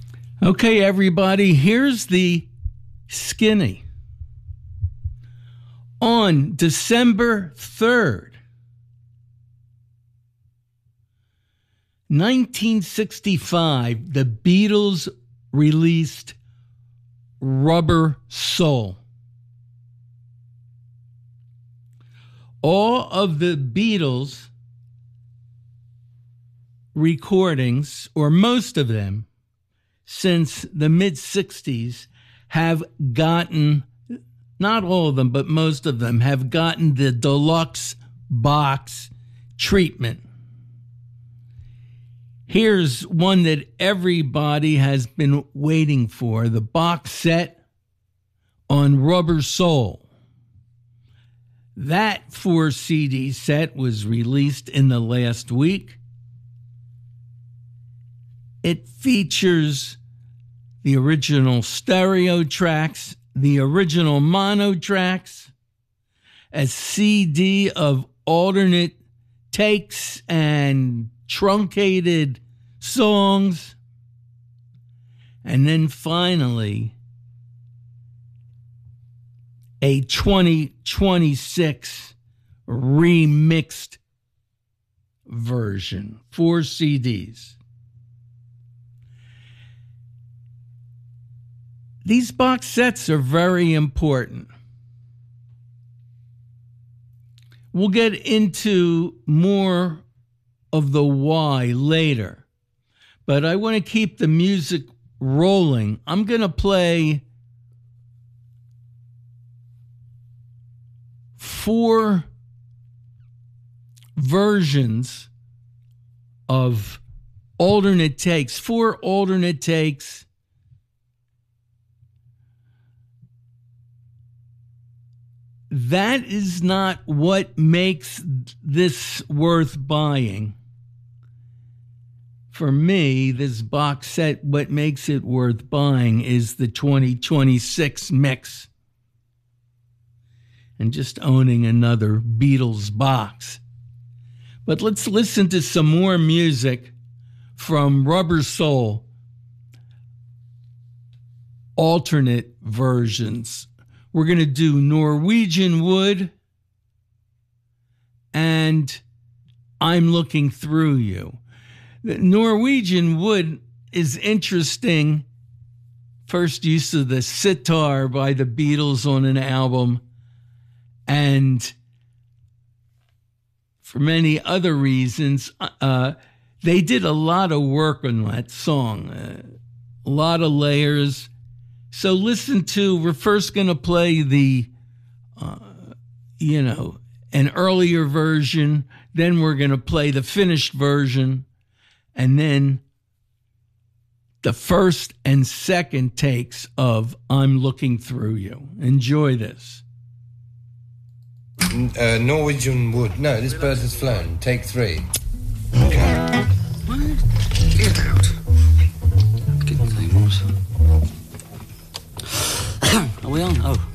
Okay, everybody, here's the skinny. On December 3rd, 1965, the Beatles released Rubber Soul. All of the Beatles recordings, or most of them, since the mid-60s have gotten, not all of them, but most of them have gotten the deluxe box treatment. Here's one that everybody has been waiting for, the box set on Rubber Soul. That 4-CD set was released in the last week. It features the original stereo tracks, the original mono tracks, a CD of alternate takes and truncated songs, and then finally a 2026 remixed version, 4 CDs. These box sets are very important. We'll get into more of the why later, but I want to keep the music rolling. I'm going to play 4 versions of alternate takes, 4 alternate takes that is not what makes this worth buying. For me, this box set, what makes it worth buying is the 2026 mix. And just owning another Beatles box. But let's listen to some more music from Rubber Soul. Alternate versions. We're going to do Norwegian Wood and I'm Looking Through You. The Norwegian Wood is interesting. First use of the sitar by the Beatles on an album, and for many other reasons, they did a lot of work on that song, a lot of layers. So listen to, we're first going to play the, an earlier version. Then we're going to play the finished version. And then the first and second takes of I'm Looking Through You. Enjoy this. Norwegian Wood. No, this bird has flown. Take 3. Okay. Get out. Get the thing, Morris. Are we on? Oh.